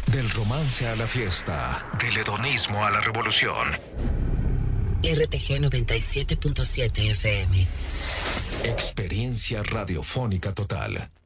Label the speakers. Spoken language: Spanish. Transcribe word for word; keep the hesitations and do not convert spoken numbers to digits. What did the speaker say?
Speaker 1: Del romance a la fiesta, del hedonismo a la revolución.
Speaker 2: R T G noventa y siete punto siete F M.
Speaker 1: Experiencia radiofónica total.